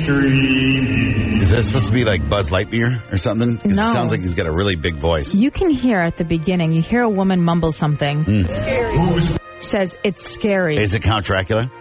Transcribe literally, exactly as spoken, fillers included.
extreme. Is this supposed to be like Buzz Lightyear or something? 'Cause No. It sounds like he's got a really big voice. You can hear at the beginning, you hear a woman mumble something. Mm. Says, it's scary. Is it Count Dracula?